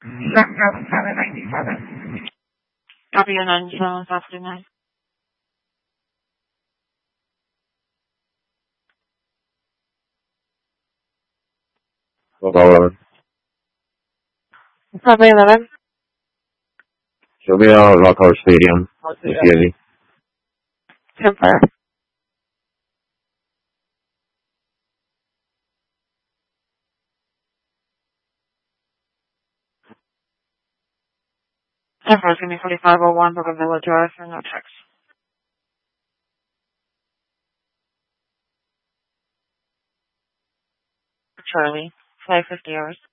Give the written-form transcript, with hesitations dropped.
W97 South 49. 1211. Subway 11. Show me Rockhart Stadium. CSV. 10-4. Give me 4501 Bougainville Drive for no text. Charlie, 550 hours.